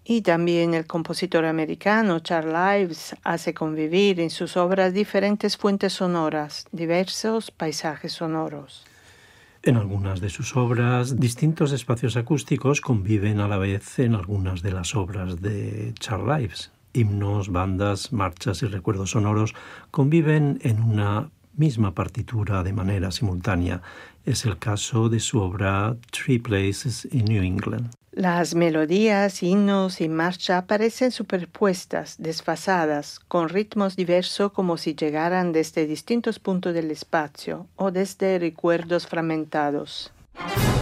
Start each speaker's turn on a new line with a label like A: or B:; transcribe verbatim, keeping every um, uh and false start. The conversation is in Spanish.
A: Y también el compositor americano Charles Ives hace convivir en sus obras diferentes fuentes sonoras, diversos paisajes sonoros.
B: En algunas de sus obras, distintos espacios acústicos conviven a la vez en algunas de las obras de Charles Ives. Himnos, bandas, marchas y recuerdos sonoros conviven en una misma partitura de manera simultánea. Es el caso de su obra Three Places in New England.
A: Las melodías, himnos y marcha parecen superpuestas, desfasadas, con ritmos diversos como si llegaran desde distintos puntos del espacio o desde recuerdos fragmentados.